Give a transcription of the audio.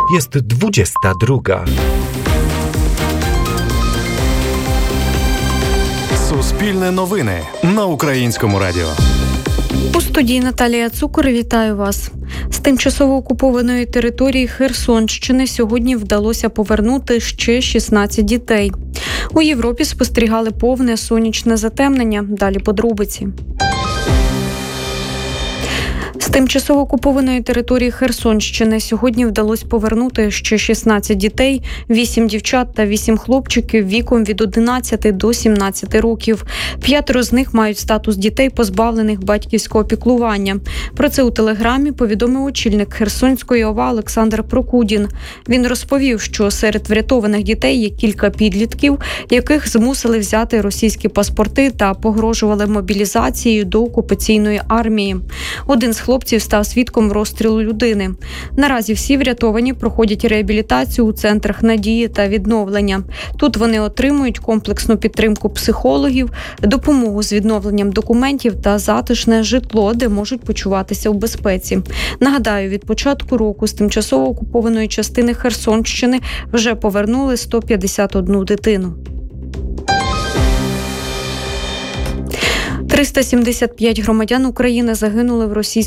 Jest 22. Суспільне новини на Українському радіо. У студії Наталія Цукор, вітаю вас. З тимчасово окупованої території Херсонщини сьогодні вдалося повернути ще 16 дітей. У Європі спостерігали повне сонячне затемнення. Далі подробиці. З тимчасово окупованої території Херсонщини сьогодні вдалося повернути ще 16 дітей, 8 дівчат та 8 хлопчиків віком від 11 до 17 років. 5 з них мають статус дітей, позбавлених батьківського піклування. Про це у Телеграмі повідомив очільник Херсонської ОВА Олександр Прокудін. Він розповів, що серед врятованих дітей є кілька підлітків, яких змусили взяти російські паспорти та погрожували мобілізацією до окупаційної армії. Один з хлопців став свідком розстрілу людини. Наразі всі врятовані проходять реабілітацію у центрах надії та відновлення. Тут вони отримують комплексну підтримку психологів, допомогу з відновленням документів та затишне житло, де можуть почуватися у безпеці. Нагадаю, від початку року з тимчасово окупованої частини Херсонщини вже повернули 151 дитину. 375 громадян України загинули в російській